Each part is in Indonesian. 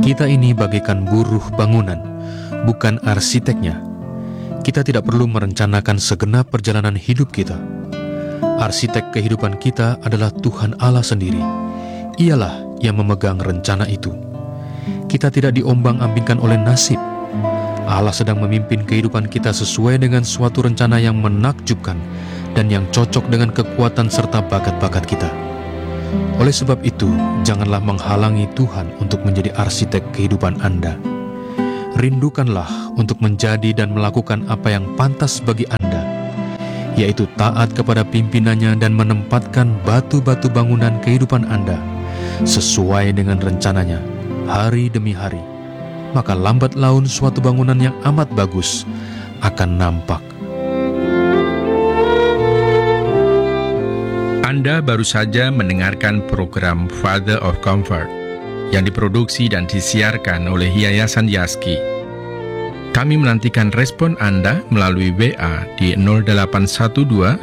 Kita ini bagaikan buruh bangunan, bukan arsiteknya. Kita tidak perlu merencanakan segenap perjalanan hidup kita. Arsitek kehidupan kita adalah Tuhan Allah sendiri. Ialah yang memegang rencana itu. Kita tidak diombang-ambingkan oleh nasib. Allah sedang memimpin kehidupan kita sesuai dengan suatu rencana yang menakjubkan dan yang cocok dengan kekuatan serta bakat-bakat kita. Oleh sebab itu, janganlah menghalangi Tuhan untuk menjadi arsitek kehidupan Anda. Rindukanlah untuk menjadi dan melakukan apa yang pantas bagi Anda, yaitu taat kepada pimpinannya dan menempatkan batu-batu bangunan kehidupan Anda sesuai dengan rencananya hari demi hari. Maka lambat laun suatu bangunan yang amat bagus akan nampak. Anda baru saja mendengarkan program Father of Comfort yang diproduksi dan disiarkan oleh Yayasan Yaski. Kami menantikan respon Anda melalui WA di 0812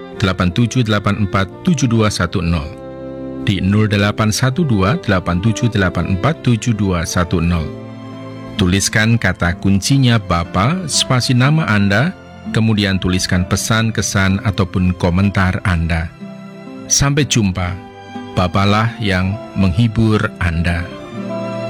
8784 7210, di 0812 8784 7210. Tuliskan kata kuncinya Bapa, spasi nama Anda, kemudian tuliskan pesan, kesan, ataupun komentar Anda. Sampai jumpa. Bapalah yang menghibur Anda.